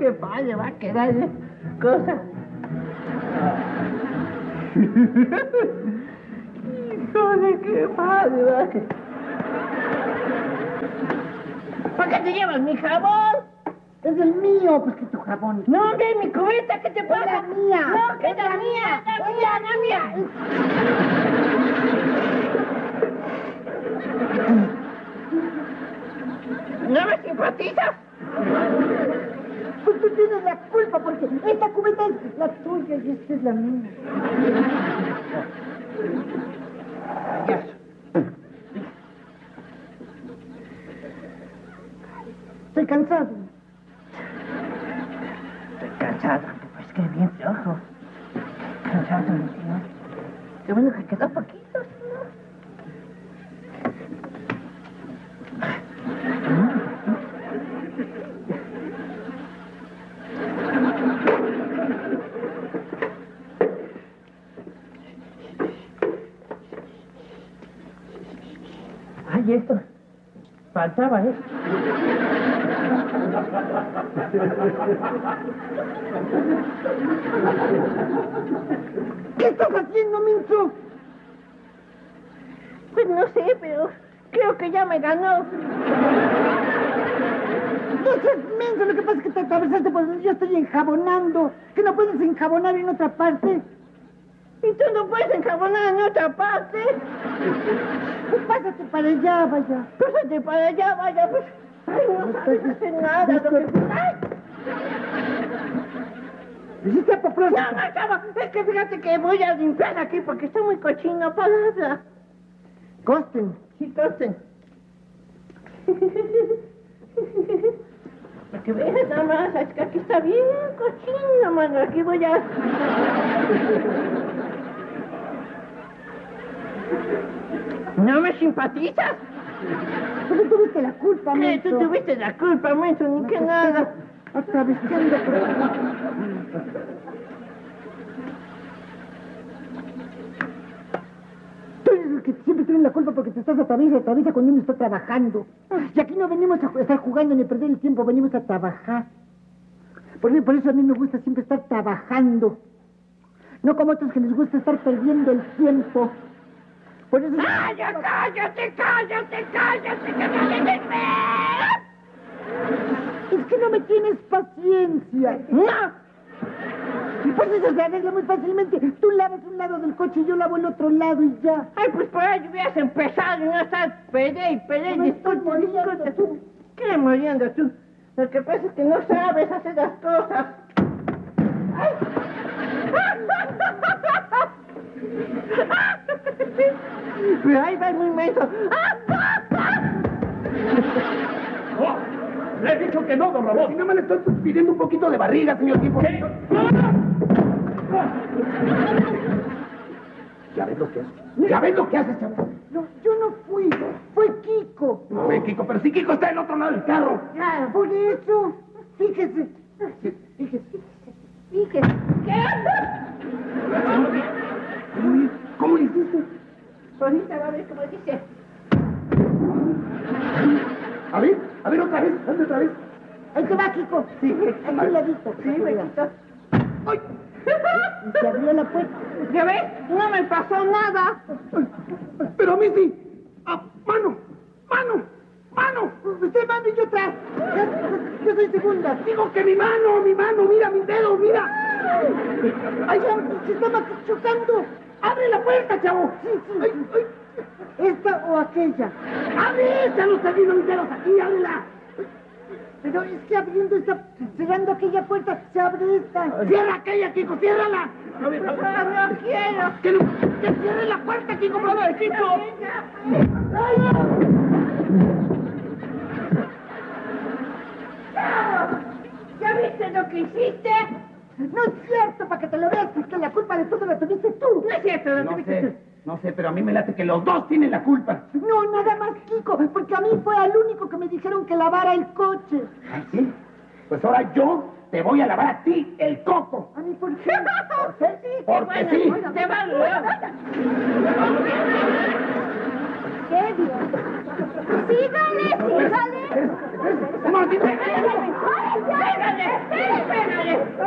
qué padre va a quedar cosa. Híjole, qué padre va a quedar. ¿Por qué te llevas mi jabón? Es el mío, pues que tu jabón. No, hombre, mi cubeta, ¿qué te pasa? Es la mía. No, que es la mía, la mía. ¿No me simpatizas? Pues tú tienes la culpa, porque esta cubeta es la tuya y esta es la mía. Ya. Estoy cansado. Estoy cansado, pues que bien flojo. Cansado, mi tío. Qué bueno que quedó poquito, ¿no? Ay, esto. Faltaba esto. ¿Qué estás haciendo, Mincho? Pues no sé, pero creo que ya me ganó. No seas menso, lo que pasa es que te atravesaste por donde yo estoy enjabonando. ¿Que no puedes enjabonar en otra parte? ¿Y tú no puedes enjabonar en otra parte? Pues pásate para allá, vaya. Pásate para allá, vaya, pues. Ay, no sabes hacer nada. Lo que... ¡Ay! ¿Hiciste a propósito? No, chavo, es que fíjate que voy a limpiar aquí porque está muy cochino, palabra. Costen. Sí, costen. Porque veas nada más, es que aquí está bien cochino, mano. Aquí voy a... ¿No me simpatizas? Tú tuviste la culpa, Mincho. Tú tuviste la culpa, Mincho, ni que nada. Atravesando por... Tú eres el que siempre tiene la culpa porque te estás atraviesa cuando uno está trabajando. Y aquí no venimos a estar jugando ni a perder el tiempo, venimos a trabajar. Por eso a mí me gusta siempre estar trabajando. No como otros que les gusta estar perdiendo el tiempo. Por eso... ¡Cállate, que me dejes! Es que no me tienes paciencia. ¡No! Y pues eso se arregla muy fácilmente. Tú lavas un lado del coche y yo lavo el otro lado y ya. Ay, pues por ahí hubieras empezado y no estar peleé. Me estoy muriendo. Disculpe. ¿Qué muriendo tú? Lo que pasa es que no sabes hacer las cosas. ¡Ay! Pero ahí va muy menso. ¡Oh! ¡Le he dicho que no, don Ramón! Si no me le estoy pidiendo un poquito de barriga, señor tipo. ¿Qué? ¿Ya ves lo que haces? ¿Ya ves lo que haces, chavo? No, yo no fui. Fue Kiko. Fue Kiko, pero si Kiko está del otro lado del carro. Claro. Por eso. Fíjese. Fíjese. ¿Qué? Uy, ¿cómo le hiciste? Ahorita va a ver cómo dice. A ver otra vez, hazle otra vez. Ahí te va, Kiko. Sí, aquí un ladito. Sí, me quitó. ¡Ay! Y se abrió la puerta. ¿Ya ves? No me pasó nada. Ay, pero a mí sí. ¡Ah, mano! Usted mano y yo atrás. Yo soy segunda. Digo que mi mano, mira mis dedos, mira. Ay, ya, se estaba chocando. ¡Abre la puerta, chavo! Sí. ¡Ay! ¿Esta o aquella? ¡Abre esta! ¡No está viendo mis dedos aquí! ¡Ábrela! Pero es que abriendo esta, cerrando aquella puerta, se abre esta. ¡Cierra aquella, Kiko! ¡Ciérrala! A ver, No quiero. ¡Que cierre la puerta, Kiko! ¡Por favor, Kiko! ¿Ya viste lo que hiciste? No es cierto, para que te lo veas, que la culpa de todo la tuviste tú. No es cierto, lo tuviste tú. No sé, pero a mí me late que los dos tienen la culpa. No, nada más Kiko, porque a mí fue al único que me dijeron que lavara el coche. ¿Ah, sí? Pues ahora yo te voy a lavar a ti el coco. ¿A mí por qué? ¿Por qué? Sí, Porque sí. Te va. ¿Qué, Dios? Sígale. Un momentito. Sígale.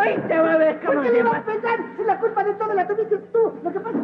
Ahorita va a ver ¿Por cómo qué le se va va. a pesar si la culpa de todo la tuviste tú? Lo que pasa